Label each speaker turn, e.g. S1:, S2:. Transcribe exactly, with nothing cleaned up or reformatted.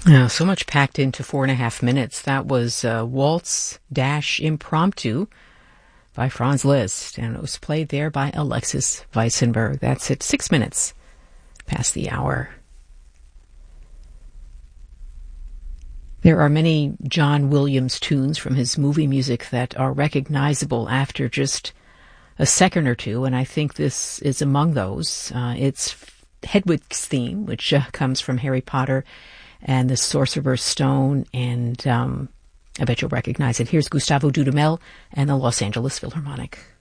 S1: Uh, so much packed into four and a half minutes. That was uh, Waltz Dash Impromptu by Franz Liszt, and it was played there by Alexis Weissenberg. That's it, six minutes past the hour. There are many John Williams tunes from his movie music that are recognizable after just a second or two, and I think this is among those. Uh, it's Hedwig's theme, which uh, comes from Harry Potter and the Sorcerer's Stone, and um, I bet you'll recognize it. Here's Gustavo Dudamel and the Los Angeles Philharmonic.